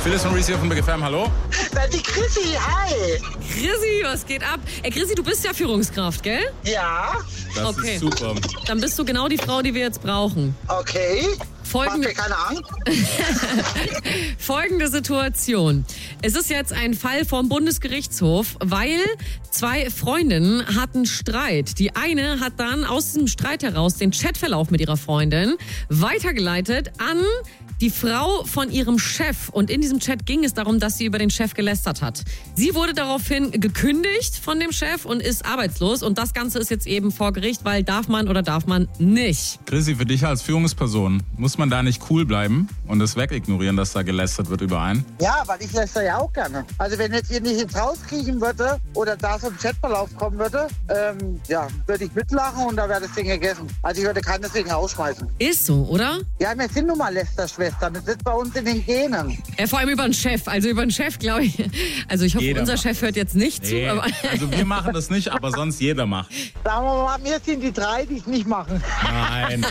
Phyllis und Reese hier von Big FM, hallo? Die Chrissy, hi. Chrissy, was geht ab? Chrissy, du bist ja Führungskraft, gell? Ja, Das ist super. Dann bist du genau die Frau, die wir jetzt brauchen. okay. Mach mir keine Angst. Folgende Situation. Es ist jetzt ein Fall vom Bundesgerichtshof, weil zwei Freundinnen hatten Streit. Die eine hat dann aus diesem Streit heraus den Chatverlauf mit ihrer Freundin weitergeleitet an die Frau von ihrem Chef. Und in diesem Chat ging es darum, dass sie über den Chef gelästert hat. Sie wurde daraufhin gekündigt von dem Chef und ist arbeitslos. Und das Ganze ist jetzt eben vor Gericht, weil darf man oder darf man nicht. Chrissy, für dich als Führungsperson, muss man da nicht cool bleiben und das wegignorieren, dass da gelästert wird über einen? Ja, weil ich lästere ja auch gerne. Also wenn jetzt hier nicht ins Haus kriechen würde oder da so ein Chatverlauf kommen würde, würde ich mitlachen und da wäre das Ding gegessen. Also ich würde keinen deswegen rausschmeißen. Ist so, oder? Ja, wir sind nun mal Lästerschwestern. Das sitzt bei uns in den Genen. Vor allem über den Chef. Also über den Chef, glaube ich. Also ich hoffe, Jeder unser macht Chef hört jetzt nicht zu. Aber also wir machen das nicht, aber sonst jeder macht. Sagen wir mal, wir sind die drei, die es nicht machen. Nein,